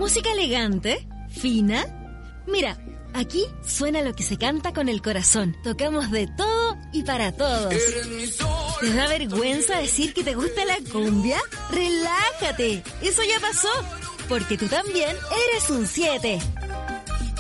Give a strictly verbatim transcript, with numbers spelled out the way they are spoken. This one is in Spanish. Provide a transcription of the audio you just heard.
¿Música elegante? ¿Fina? Mira, aquí suena lo que se canta con el corazón. Tocamos de todo y para todos. ¿Te da vergüenza decir que te gusta la cumbia? ¡Relájate! Eso ya pasó, porque tú también eres un siete.